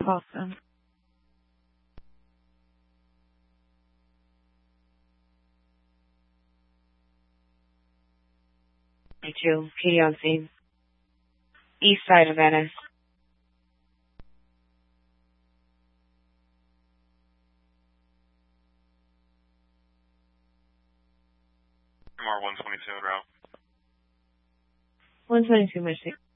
Awesome. Me too. PD on scene. East side of Venice. MR 122 route. 122 Michigan.